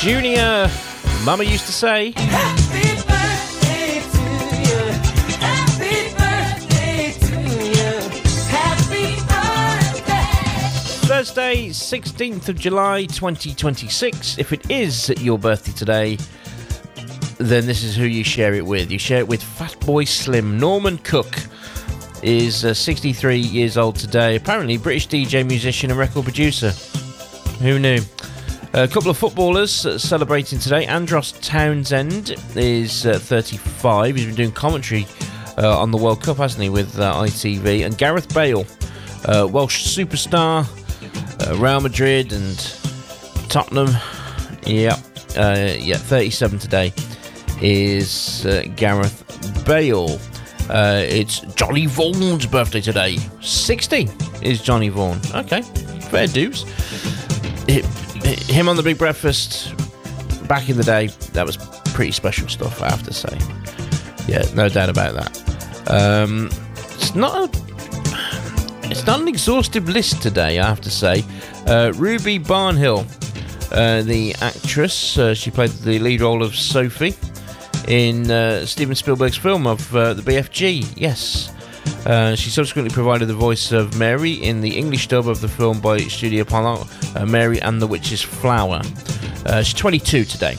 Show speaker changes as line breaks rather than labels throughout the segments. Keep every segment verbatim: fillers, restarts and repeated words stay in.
Junior, Mama used to say.
Happy birthday to you. Happy birthday to you. Happy birthday.
Thursday, sixteenth of July, twenty twenty-six. If it is your birthday today, then this is who you share it with. You share it with Fatboy Slim. Norman Cook is uh, sixty-three years old today. Apparently British D J, musician and record producer. Who knew? A couple of footballers uh, celebrating today. Andros Townsend is uh, thirty-five. He's been doing commentary uh, on the World Cup, hasn't he, with uh, I T V. And Gareth Bale, uh, Welsh superstar, uh, Real Madrid and Tottenham. Yeah, uh, yeah, thirty-seven today is uh, Gareth Bale. Uh, it's Johnny Vaughan's birthday today. sixty is Johnny Vaughan. Okay, fair dues. It, Him on The Big Breakfast back in the day, that was pretty special stuff, I have to say. Yeah, no doubt about that. Um, it's not a, it's not an exhaustive list today, I have to say. Uh, Ruby Barnhill, uh, the actress, uh, she played the lead role of Sophie in uh, Steven Spielberg's film of uh, the B F G. Yes. Uh, she subsequently provided the voice of Mary in the English dub of the film by Studio Pollard, uh, Mary and the Witch's Flower. Uh, she's twenty-two today,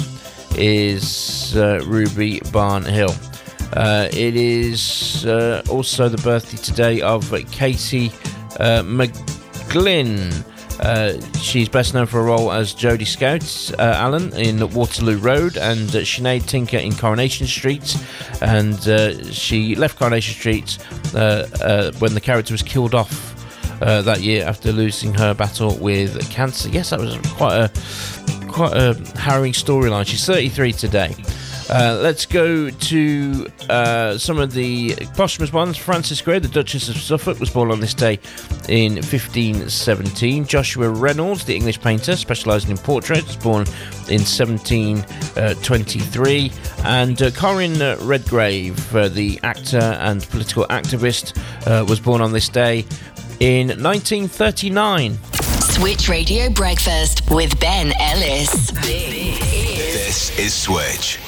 is uh, Ruby Barnhill. Uh, it is uh, also the birthday today of Katie uh, McGlynn. Uh, she's best known for her role as Jodie Scout uh, Allen in Waterloo Road and uh, Sinead Tinker in Coronation Street. And uh, she left Coronation Street uh, uh, when the character was killed off uh, that year after losing her battle with cancer. Yes, that was quite a quite a harrowing storyline. She's thirty-three today. Uh, let's go to uh, some of the posthumous ones. Frances Gray, the Duchess of Suffolk, was born on this day in fifteen seventeen. Joshua Reynolds, the English painter, specialising in portraits, was born in seventeen twenty-three. And uh, Corinne Redgrave, uh, the actor and political activist, uh, was born on this day in nineteen thirty-nine.
Switch Radio Breakfast with Ben Ellis.
This is Switch.